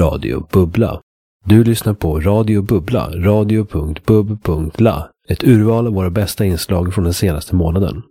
Radio Bubbla. Du lyssnar på Radio Bubbla, radio.bub.la. Ett urval av våra bästa inslag från den senaste månaden.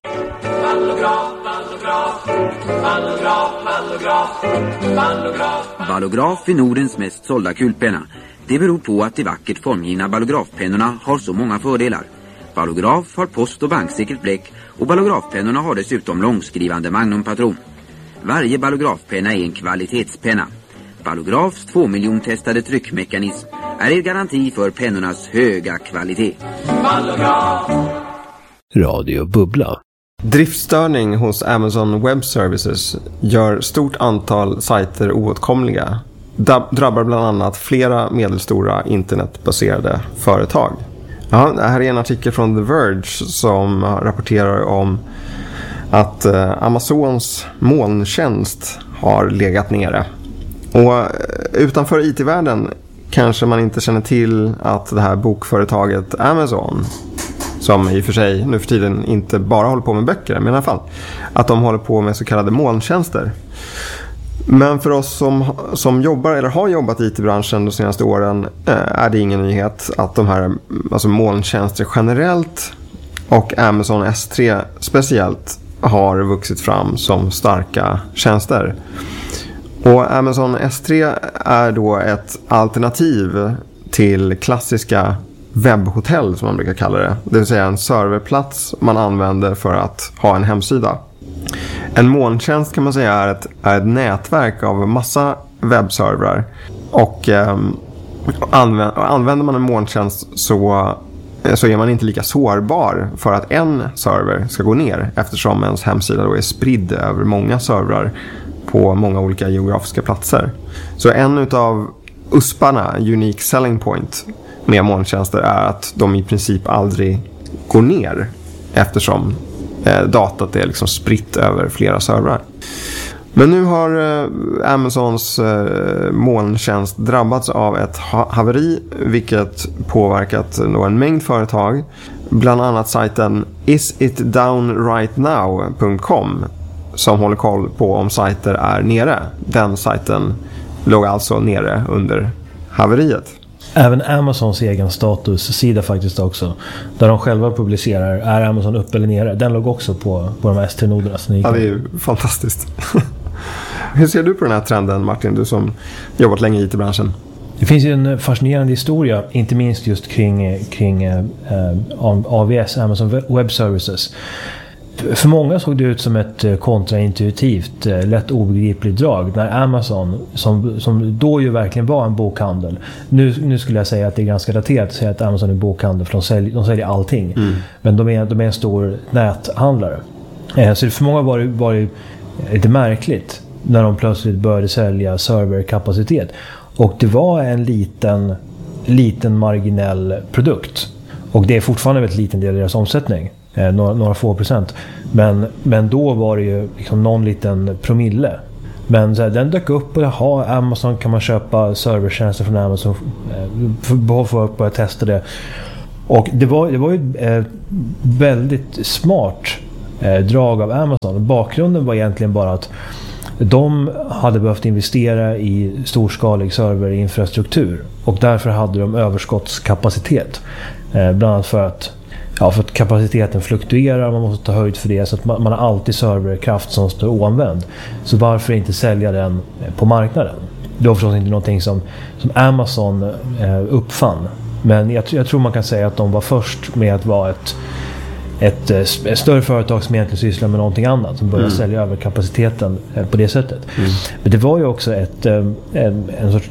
Ballograf är Nordens mest sålda kulpenna. Det beror på att de vackert formgivna ballografpennorna har så många fördelar. Ballograf har post- och banksäkert bläck och ballografpennorna har dessutom långskrivande magnumpatron. Varje ballografpenna är en kvalitetspenna. Ballografs 2 miljon-testade tryckmekanism är er garanti för pennornas höga kvalitet. Ballograf. Radio Bubbla. Driftstörning hos Amazon Web Services gör stort antal sajter oåtkomliga. Drabbar bland annat flera medelstora internetbaserade företag. Ja, det här är en artikel från The Verge som rapporterar om att Amazons molntjänst har legat nere. Och utanför IT-världen kanske man inte känner till att det här bokföretaget Amazon, som i och för sig nu för tiden inte bara håller på med böcker, men i alla fall att de håller på med så kallade molntjänster. Men för oss som jobbar eller har jobbat i IT-branschen de senaste åren är det ingen nyhet att de här alltså molntjänster generellt och Amazon S3 speciellt har vuxit fram som starka tjänster. Och Amazon S3 är då ett alternativ till klassiska webbhotell som man brukar kalla det. Det vill säga en serverplats man använder för att ha en hemsida. En molntjänst kan man säga är ett nätverk av massa webbservrar. Och använder man en molntjänst så är man inte lika sårbar för att en server ska gå ner, eftersom ens hemsida då är spridd över många servrar på många olika geografiska platser. Så en utav USParna, Unique Selling Point, med molntjänster är att de i princip aldrig går ner, eftersom datat är liksom spritt över flera servrar. Men nu har Amazons molntjänst drabbats av ett haveri, vilket påverkat en mängd företag. Bland annat sajten isitdownrightnow.com som håller koll på om sajter är nere. Den sajten låg alltså nere under haveriet. Även Amazons egen statussida faktiskt också, där de själva publicerar är Amazon uppe eller nere. Den låg också på de här S3-noderna. Ja, det är ju fantastiskt. Hur ser du på den här trenden, Martin, du som jobbat länge i IT-branschen? Det finns ju en fascinerande historia, inte minst just kring AWS, Amazon Web Services. För många såg det ut som ett kontraintuitivt, lätt obegripligt drag när Amazon, som då ju verkligen var en bokhandel. Nu skulle jag säga att det är ganska daterat att säga att Amazon är bokhandel, för de säljer allting. Mm. Men de är en stor näthandlare. Så för många var det lite märkligt när de plötsligt började sälja serverkapacitet. Och det var en liten marginell produkt. Och det är fortfarande en väldigt liten del av deras omsättning. Några få procent. Men då var det ju liksom någon liten promille. Men så här, den dök upp och Amazon kan man köpa servertjänster från Amazon för att börja testa det. Och det var ju väldigt smart drag av Amazon. Bakgrunden var egentligen bara att de hade behövt investera i storskalig serverinfrastruktur och därför hade de överskottskapacitet. Bland annat för att kapaciteten fluktuerar, man måste ta höjd för det, så att man har alltid serverkraft som står oanvänd. Så varför inte sälja den på marknaden? Det var förstås inte någonting som Amazon uppfann. Men jag tror man kan säga att de var först med att vara ett större företag som egentligen sysslar med någonting annat, som började sälja över kapaciteten på det sättet. Men det var ju också en sorts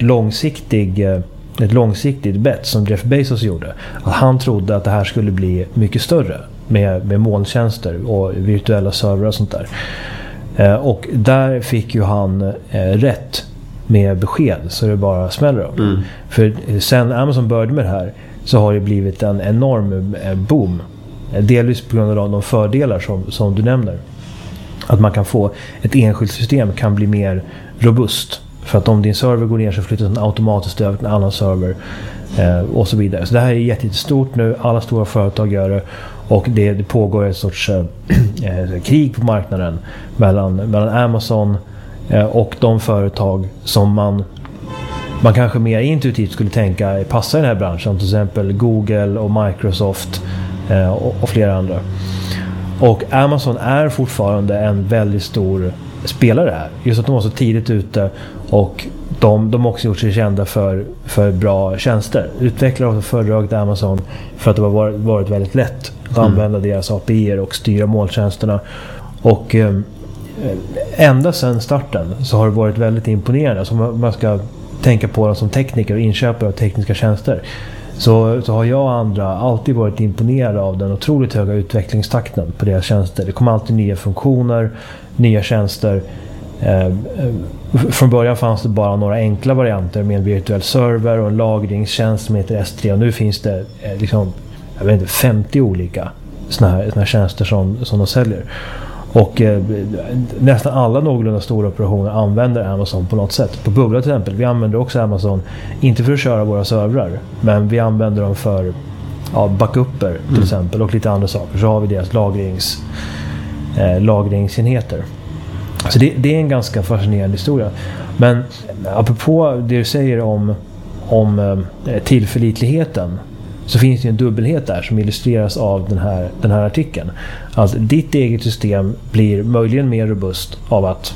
ett långsiktigt bet som Jeff Bezos gjorde. Att han trodde att det här skulle bli mycket större med molntjänster och virtuella servrar och sånt där. Och där fick ju han rätt med besked, så det bara smäller upp. För sen Amazon började med det här så har det blivit en enorm boom. Delvis på grund av de fördelar som du nämner. Att man kan få ett enskilt system kan bli mer robust. För att om din server går ner så flyttas den automatiskt över till en annan server och så vidare. Så det här är jättestort nu. Alla stora företag gör det. Och det pågår ett sorts krig på marknaden mellan Amazon och de företag som man man kanske mer intuitivt skulle tänka passar i den här branschen, till exempel Google och Microsoft och flera andra. Och Amazon är fortfarande en väldigt stor spelare här. Just att de var så tidigt ute och de har också gjort sig kända för bra tjänster. Utvecklare har föredragit Amazon för att det har varit väldigt lätt att använda deras API och styra måltjänsterna. Och ända sedan starten så har det varit väldigt imponerande. Så man ska tänka på dem som tekniker och inköpare av tekniska tjänster. Så har jag och andra alltid varit imponerade av den otroligt höga utvecklingstakten på deras tjänster. Det kommer alltid nya funktioner, nya tjänster. Från början fanns det bara några enkla varianter med en virtuell server och en lagringstjänst som heter S3. Och nu finns det liksom, jag vet inte, 50 olika såna här tjänster som de säljer. Och nästan alla någorlunda stora operationer använder Amazon på något sätt. På Bubbla till exempel, vi använder också Amazon, inte för att köra våra servrar, men vi använder dem för backuper till exempel och lite andra saker. Så har vi deras lagringsenheter. Så det är en ganska fascinerande historia. Men apropå det du säger om tillförlitligheten, så finns det en dubbelhet där som illustreras av den här artikeln. Alltså ditt eget system blir möjligen mer robust av att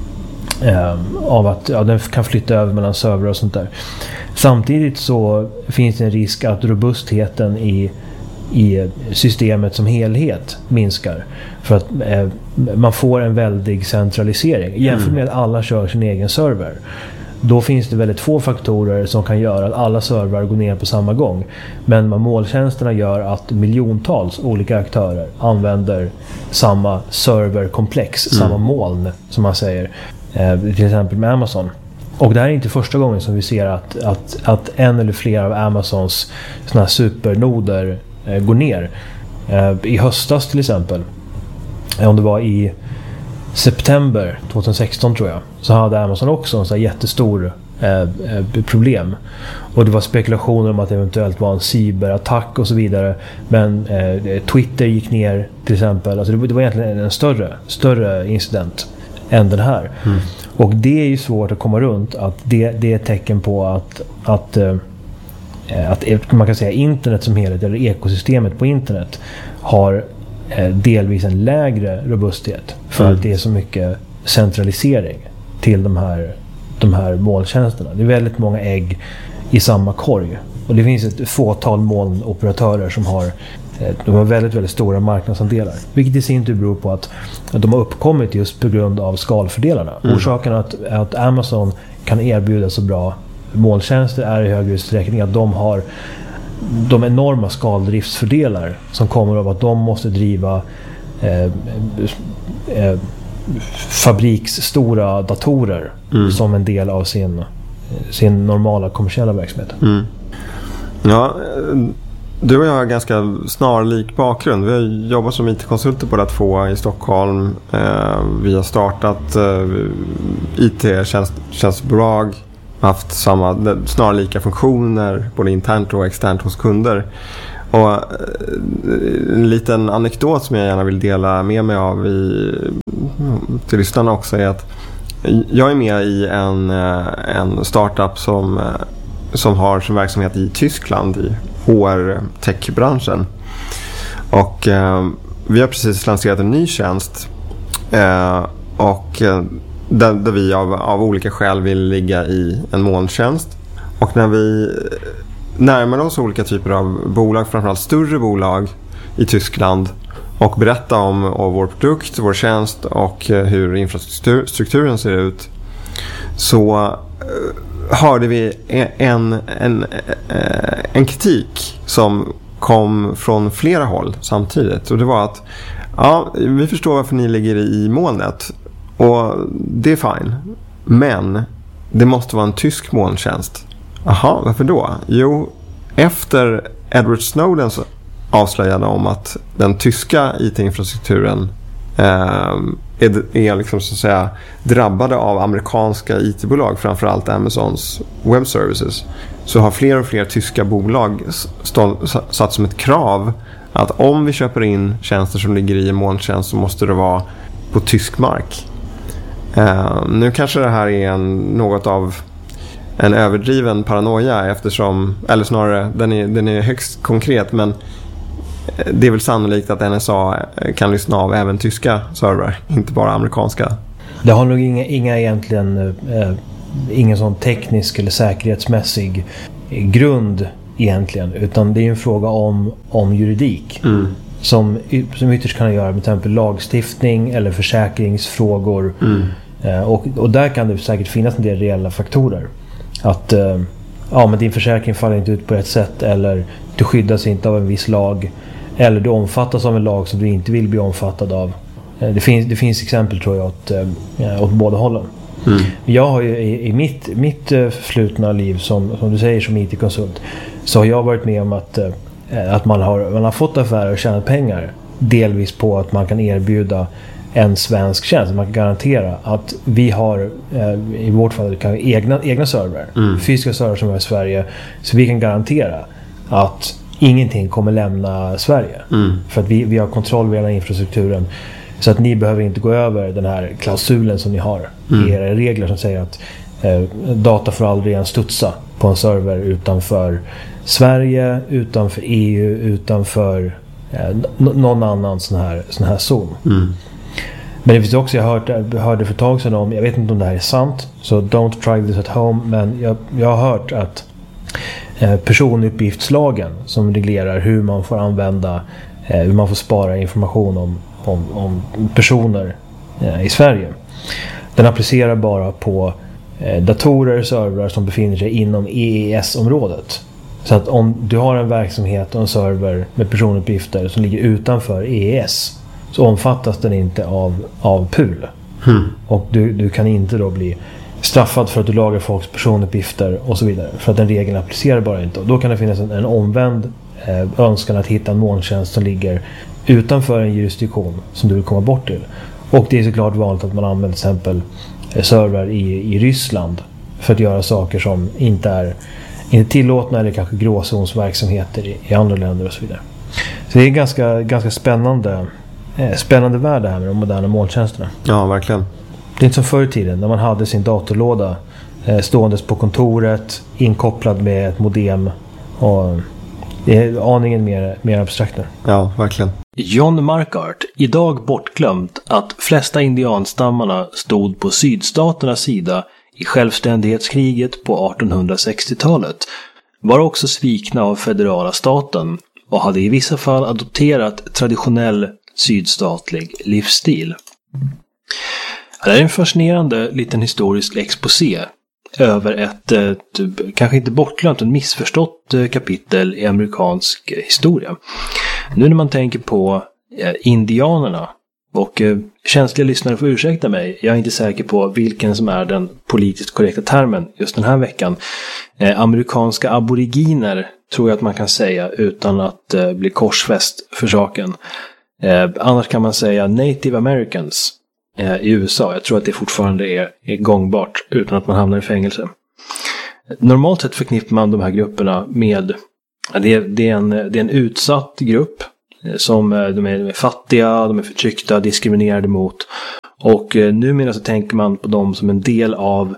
den kan flytta över mellan servrar och sånt där. Samtidigt så finns det en risk att robustheten i systemet som helhet minskar. För att man får en väldig centralisering. Jämfört med att alla kör sin egen server. Då finns det väldigt få faktorer som kan göra att alla servrar går ner på samma gång. Men måltjänsterna gör att miljontals olika aktörer använder samma serverkomplex, samma moln som man säger. Till exempel med Amazon. Och det här är inte första gången som vi ser att en eller flera av Amazons såna här supernoder går ner. I höstas till exempel, om det var i september 2016 tror jag, så hade Amazon också en sån här jättestor problem. Och det var spekulationer om att det eventuellt var en cyberattack och så vidare. Men Twitter gick ner till exempel. Alltså det var egentligen en större incident än den här. Och det är ju svårt att komma runt att det är ett tecken på att man kan säga internet som helhet, eller ekosystemet på internet, har delvis en lägre robusthet för att det är så mycket centralisering till de här molntjänsterna. Det är väldigt många ägg i samma korg. Och det finns ett fåtal molnoperatörer som har väldigt, väldigt stora marknadsandelar. Vilket i sin tur beror på att de har uppkommit just på grund av skalfördelarna. Orsaken att Amazon kan erbjuda så bra molntjänster är i högre utsträckning att de har de enorma skaldriftsfördelar som kommer av att de måste driva fabriksstora datorer som en del av sin normala kommersiella verksamhet. Ja, du och jag har ganska snarlik bakgrund. Vi har jobbat som IT-konsulter båda två i Stockholm. Vi har startat IT-tjänstbolag, haft snarlika funktioner både internt och externt hos kunder. Och en liten anekdot som jag gärna vill dela med mig av till lyssnarna också är att jag är med i en startup som har sin verksamhet i Tyskland i HR-tech-branschen. Och vi har precis lanserat en ny tjänst och där vi av olika skäl vill ligga i en molntjänst. Och när vi närmar oss olika typer av bolag, framförallt större bolag i Tyskland, och berätta om vår produkt, vår tjänst och hur infrastrukturen ser ut, så hörde vi en kritik som kom från flera håll samtidigt. Och det var att vi förstår varför ni ligger i molnet och det är fine, men det måste vara en tysk molntjänst. Aha, varför då? Jo, efter Edward Snowdens avslöjade om att den tyska IT-infrastrukturen är liksom så att säga drabbade av amerikanska IT-bolag, framförallt Amazons Web Services, så har fler och fler tyska bolag satt som ett krav att om vi köper in tjänster som ligger i en molntjänst så måste det vara på tysk mark. Nu kanske det här är något av en överdriven paranoia eftersom, eller snarare den är högst konkret, men det är väl sannolikt att NSA kan lyssna av även tyska servrar, inte bara amerikanska. Det har nog inga egentligen ingen sån teknisk eller säkerhetsmässig grund egentligen, utan det är en fråga om juridik som ytterst kan göra med till exempel lagstiftning eller försäkringsfrågor. Och där kan det säkert finnas en del reella faktorer. Att men din försäkring faller inte ut på ett sätt, eller du skyddas inte av en viss lag, eller du omfattas av en lag som du inte vill bli omfattad av. Det finns exempel, tror jag, åt båda hållen. Jag har ju i mitt förflutna liv som du säger som IT-konsult, så har jag varit med om att man har fått affärer och tjänat pengar delvis på att man kan erbjuda en svensk tjänst. Man kan garantera att vi har i vårt fall egna server, fysiska server som är i Sverige, så vi kan garantera att ingenting kommer lämna Sverige för att vi har kontroll över hela infrastrukturen, så att ni behöver inte gå över den här klausulen som ni har i era regler som säger att data får aldrig ens studsa på en server utanför Sverige, utanför EU, utanför någon annan sån här zon. Men det finns också, jag hörde för ett tag sedan om, jag vet inte om det här är sant, så don't try this at home, men jag har hört att personuppgiftslagen som reglerar hur man får använda, hur man får spara information om personer i Sverige, den applicerar bara på datorer och servrar som befinner sig inom EES-området. Så att om du har en verksamhet och en server med personuppgifter som ligger utanför EES, så omfattas den inte av PUL. Och du kan inte då bli straffad för att du lagrar folks personuppgifter och så vidare, för att den regeln applicerar bara inte. Och då kan det finnas en omvänd önskan att hitta en molntjänst som ligger utanför en jurisdiktion som du vill komma bort till. Och det är såklart vanligt att man använder till exempel servrar i Ryssland för att göra saker som inte är tillåtna, eller kanske gråzonsverksamheter i andra länder och så vidare. Så det är ganska spännande värld det här med de moderna molntjänsterna. Ja, verkligen. Det är inte som förr i tiden när man hade sin datorlåda ståendes på kontoret, inkopplad med ett modem, och det är aningen mer abstrakt nu. Ja, verkligen. John Marquardt, idag bortglömt att flesta indianstammarna stod på sydstaternas sida i självständighetskriget på 1860-talet, var också svikna av federala staten och hade i vissa fall adopterat traditionell sydstatlig livsstil. Det är en fascinerande liten historisk exposé över ett kanske inte bortglömt, en missförstått kapitel i amerikansk historia. Nu när man tänker på indianerna, och känsliga lyssnare får ursäkta mig, jag är inte säker på vilken som är den politiskt korrekta termen just den här veckan. Amerikanska aboriginer tror jag att man kan säga utan att bli korsfäst för saken. Annars kan man säga Native Americans i USA. Jag tror att det fortfarande är gångbart utan att man hamnar i fängelse. Normalt sett förknippar man de här grupperna med det är en utsatt grupp som de är fattiga, de är förtryckta, diskriminerade mot. Och numera så tänker man på dem som en del av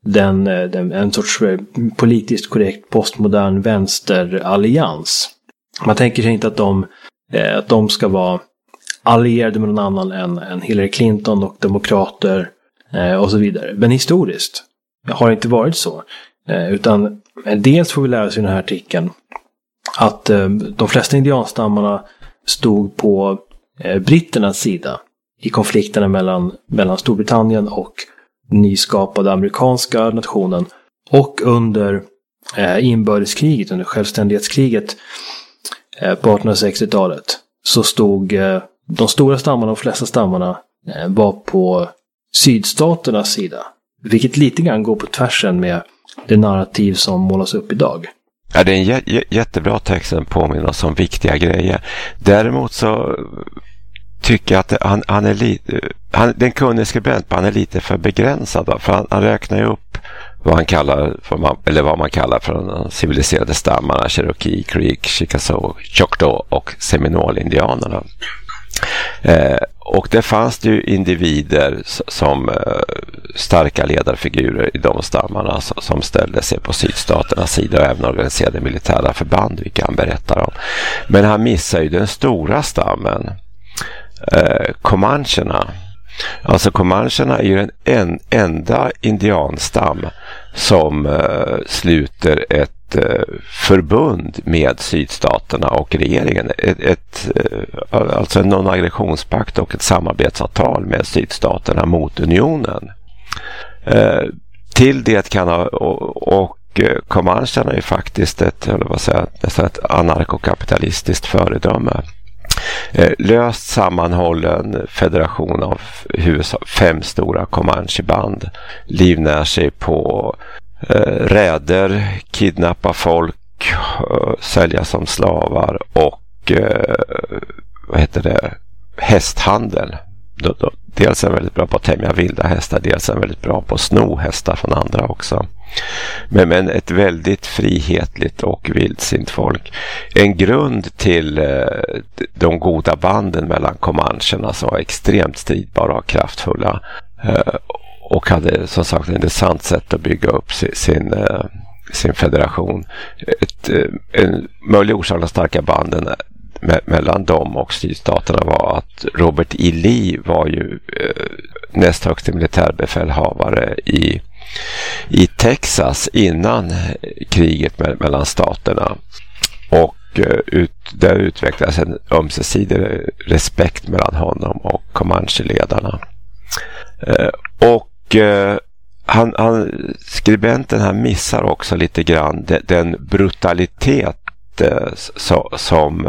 en sorts politiskt korrekt postmodern vänsterallians. Man tänker sig inte att de ska vara allierade med någon annan än Hillary Clinton och demokrater och så vidare. Men historiskt har det inte varit så. Utan dels får vi lära oss i den här artikeln att de flesta indianstammarna stod på britternas sida i konflikterna mellan Storbritannien och nyskapade amerikanska nationen, och under inbördeskriget, under självständighetskriget på 1860-talet, så stod de stora stammarna och de flesta stammarna var på sydstaternas sida, vilket lite grann går på tvärsen med det narrativ som målas upp idag. Ja, det är en jättebra text som påminner oss om viktiga grejer. Däremot så tycker jag att han är lite, den kunniga skribent, han är lite för begränsad då, för han räknar ju upp vad man kallar för de civiliserade stammarna, Cherokee, Creek, Chickasaw, Choctaw och Seminole-indianerna. Och det fanns det ju individer som starka ledarfigurer i de stammarna som ställde sig på sydstaternas sida och även organiserade militära förband, vilka han berättar om. Men han missar ju den stora stammen, comancherna. Alltså comancherna är ju den enda indianstam som sluter ett förbund med sydstaterna och regeringen, alltså en non-aggressionspakt och ett samarbetsavtal med sydstaterna mot unionen. Till det kan och comancherna är faktiskt nästan ett anarkokapitalistiskt föredöme. Löst sammanhållen federation av huvudsak 5 stora comanche-band livnär sig på räder, kidnappa folk, sälja som slavar och hästhandel. Dels är de väldigt bra på att tämja vilda hästar, dels är de väldigt bra på att sno hästar från andra också. Men ett väldigt frihetligt och vildsint folk. En grund till de goda banden mellan comancherna som var extremt stridbara och kraftfulla och hade som sagt ett intressant sätt att bygga upp sin federation. En möjlig orsak av starka banden mellan dem och sydstaterna var att Robert E. Lee var ju näst högste militärbefälhavare i Texas innan kriget mellan staterna, och där utvecklades en ömsesidig respekt mellan honom och Comanche-ledarna. Skribenten här missar också lite grann den brutalitet som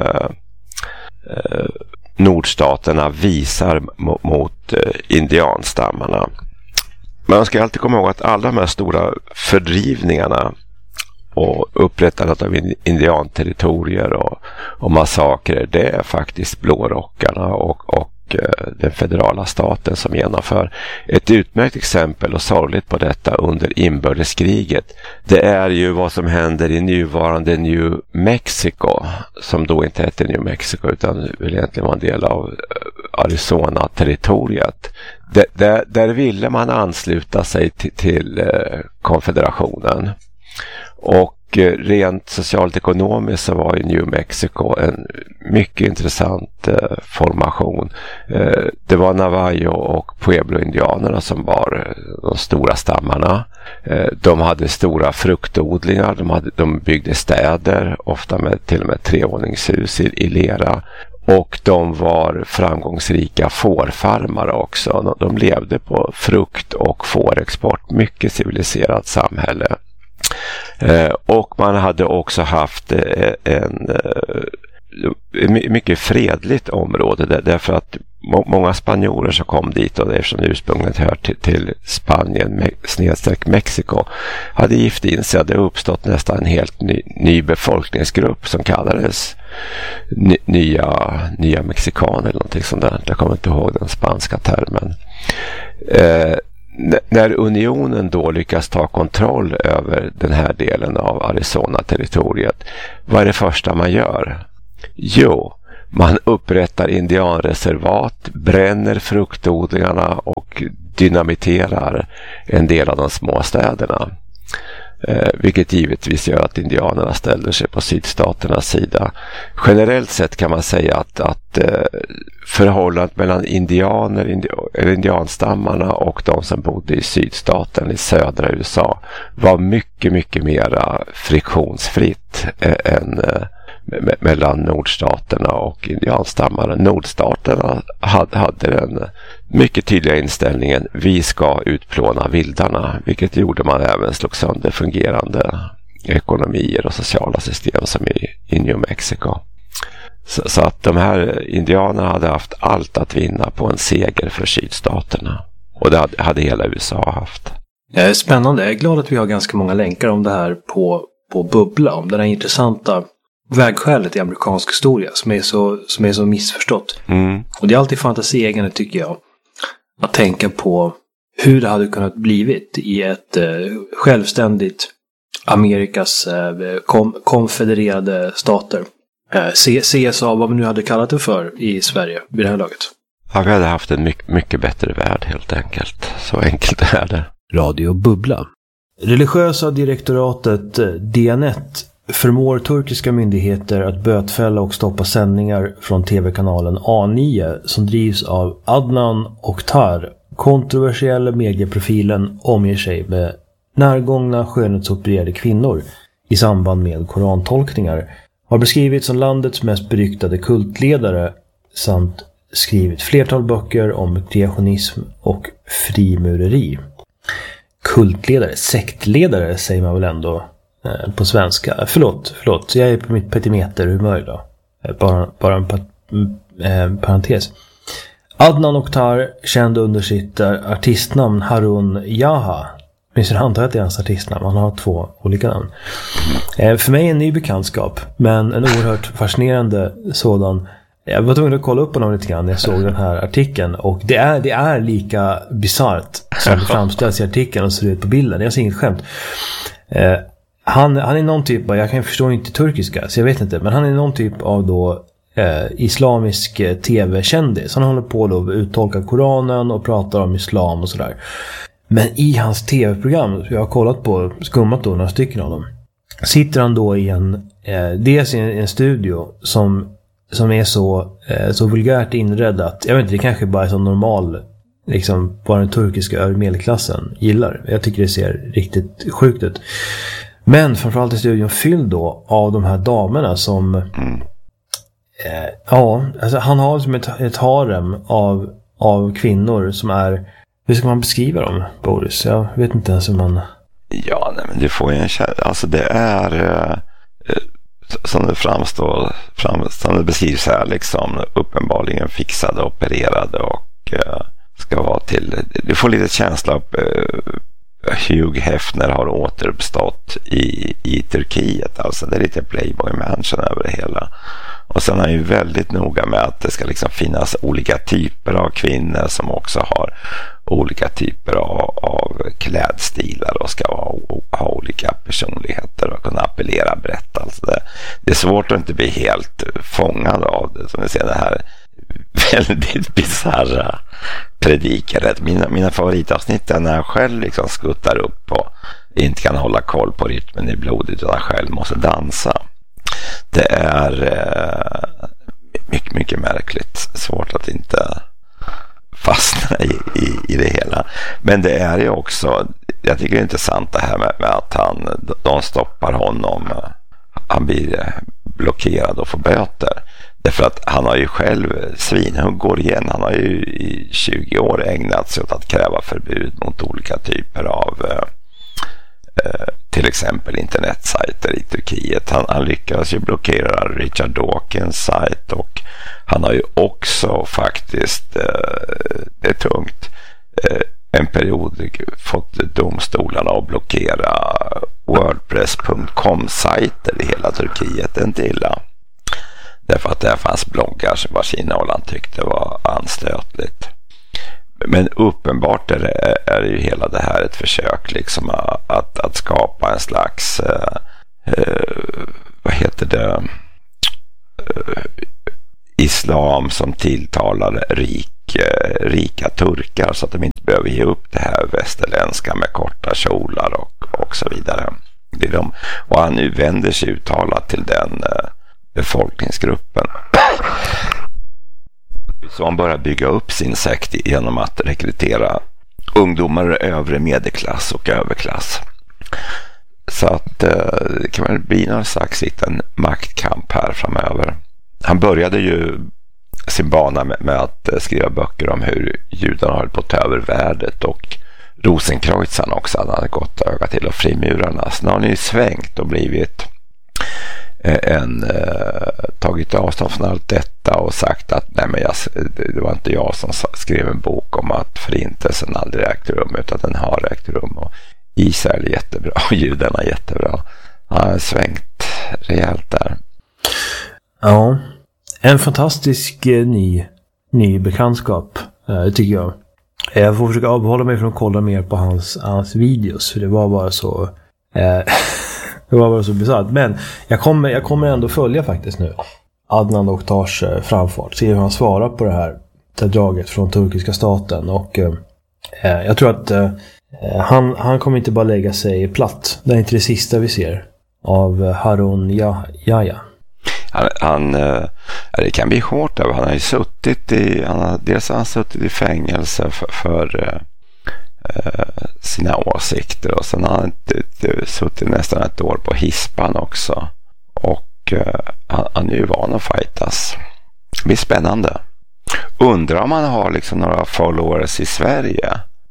nordstaterna visar mot indianstammarna. Man ska alltid komma ihåg att alla de här stora fördrivningarna och upprättandet av indianterritorier och massakrer, det är faktiskt blårockarna och den federala staten som genomför. Ett utmärkt exempel och sorgligt på detta under inbördeskriget, det är ju vad som händer i nuvarande New Mexico, som då inte hette New Mexico utan väl egentligen var en del av Arizona-territoriet. Där ville man ansluta sig till konfederationen, och rent socialt ekonomiskt så var ju New Mexico en mycket intressant formation. Det var Navajo och Pueblo-indianerna som var de stora stammarna. De hade stora fruktodlingar, de byggde städer, ofta med till och med 3-våningshus i lera. Och de var framgångsrika fårfarmare också. De levde på frukt och fårexport, mycket civiliserat samhälle. Och man hade också haft en mycket fredligt område därför att många spanjorer som kom dit, och eftersom det ursprungligen hör till Spanien / Mexiko, hade gift in sig. Det uppstått nästan en helt ny befolkningsgrupp som kallades nya mexikaner eller någonting sånt där. Jag kommer inte ihåg den spanska termen. När unionen då lyckas ta kontroll över den här delen av Arizona-territoriet, vad är det första man gör? Jo, man upprättar indianreservat, bränner fruktodlingarna och dynamiterar en del av de små städerna. Vilket givetvis gör att indianerna ställer sig på sydstaternas sida. Generellt sett kan man säga att förhållandet mellan indianstammarna och de som bodde i sydstaten i södra USA var mycket, mycket mera friktionsfritt än mellan nordstaterna och indianstammarna. Nordstaterna hade den mycket tydliga inställningen: vi ska utplåna vildarna, vilket gjorde man även slog sönder fungerande ekonomier och sociala system som i New Mexico. Så att de här indianerna hade haft allt att vinna på en seger för sydstaterna, och det hade hela USA haft. Spännande, jag är glad att vi har ganska många länkar om det här på Bubbla, om det här intressanta vägskälet i amerikansk historia som är så missförstått. Och det är alltid fantasieggande, tycker jag, att tänka på hur det hade kunnat blivit i ett självständigt Amerikas konfedererade stater. CSA, vad vi nu hade kallat det för i Sverige vid det här laget. Ja, vi hade haft en mycket bättre värld helt enkelt. Så enkelt är det. Radio Bubbla. Religiösa direktoratet Diyanet förmår turkiska myndigheter att bötfälla och stoppa sändningar från tv-kanalen A9 som drivs av Adnan Oktar. Kontroversiella medieprofilen omger sig med närgångna skönhetsopererade kvinnor i samband med korantolkningar. Har beskrivits som landets mest beryktade kultledare samt skrivit flertal böcker om kreationism och frimureri. Kultledare, sektledare säger man väl ändå på svenska. Förlåt, jag är på mitt petimeterhumör idag. Bara en parentes. Adnan Oktar, känd under sitt artistnamn Harun Yaha. Minns du, antar att det är hans artistnamn? Han har 2 olika namn. För mig en ny bekantskap, men en oerhört fascinerande sådan. Jag var tvungen att kolla upp honom lite grann när jag såg den här artikeln. Och det är lika bizarrt som det framställs i artikeln och ser ut på bilden. Jag ser inget skämt. Han är någon typ av, jag kan förstå inte turkiska så jag vet inte, men han är någon typ av då islamisk tv-kändis. Han håller på då att uttolka Koranen och pratar om islam och sådär. Men i hans tv-program, jag har kollat på, skummat då några stycken av dem, sitter han då i dels i en studio som är så vulgärt inredd att, jag vet inte, det kanske bara är så normal, liksom vad den turkiska övermedelklassen gillar. Jag tycker det ser riktigt sjukt ut. Men framförallt är studion fylld då av de här damerna som alltså han har som ett harem av kvinnor som är, hur ska man beskriva dem, Boris? Jag vet inte ens hur man... Ja, nej, men du får ju alltså det är som det som det beskrivs här, liksom uppenbarligen fixade, opererade och ska vara till, du får lite känsla av Hugh Hefner har återuppstått i Turkiet, alltså det är lite Playboy Mansion över det hela. Och sen är han ju väldigt noga med att det ska liksom finnas olika typer av kvinnor som också har olika typer av klädstilar och ska ha olika personligheter och kunna appellera brett. Alltså det är svårt att inte bli helt fångad av det, som vi ser det här väldigt bizarra predikaret. Mina favoritavsnitt är när han själv liksom skuttar upp och inte kan hålla koll på rytmen i blodet utan själv måste dansa. Det är mycket, mycket märkligt. Svårt att inte fastna i det hela. Men det är ju också, jag tycker det är intressant det här med att de stoppar honom. Han blir blockerad och får böter. Därför att han har ju själv går igen. Han har ju i 20 år ägnat sig åt att kräva förbud mot olika typer av till exempel internetsajter i Turkiet. Han lyckades ju blockera Richard Dawkins sajt och han har ju också faktiskt, det är tungt, en period fått domstolarna att blockera wordpress.com-sajter i hela Turkiet. En illa. Därför att det fanns bloggar som vars innehåll han tyckte var anstötligt. Men uppenbart är ju hela det här ett försök liksom att skapa en slags islam som tilltalar rika turkar så att de inte behöver ge upp det här västerländska med korta kjolar och så vidare. Och han nu vänder sig uttalat till den befolkningsgruppen. Så han börjar bygga upp sin sekt genom att rekrytera ungdomar övre medelklass och överklass. Så att det kan väl bli någon slags liten maktkamp här framöver. Han började ju sin bana med att skriva böcker om hur judarna höll på att ta över världet och Rosenkreuzan också hade gått öga till och frimurarna. Så nu har ni svängt och blivit tagit avstånd från allt detta och sagt att nej, men det var inte jag som skrev en bok om att förintelsen aldrig ägt rum utan den har ägt rum och Israel är jättebra och judarna är jättebra. Han har svängt rejält där. Ja, en fantastisk ny bekantskap tycker jag. Jag får försöka avhålla mig från att kolla mer på hans videos för det var bara så det var bara så bisarrt. Men jag kommer ändå följa faktiskt nu Adnan Oktars framfart. Se hur han svarar på det här draget från turkiska staten. Och jag tror att han kommer inte bara lägga sig platt. Det är inte det sista vi ser av Harun Yahya. Det kan bli hårt. Han har ju suttit dels har han suttit i fängelse för sina åsikter, och sen har han suttit nästan ett år på hispan också, och han är ju van att fightas. Det blir spännande. Undrar om han har liksom några followers i Sverige.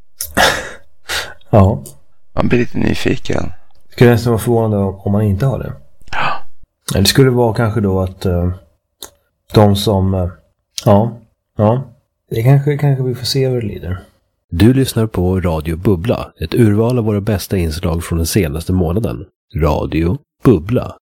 Ja. Man blir lite nyfiken. Skulle nästan vara förvånad om man inte har det. Ja. Det skulle vara kanske då att de som det kanske vi får se över det lider. Du lyssnar på Radio Bubbla, ett urval av våra bästa inslag från den senaste månaden. Radio Bubbla.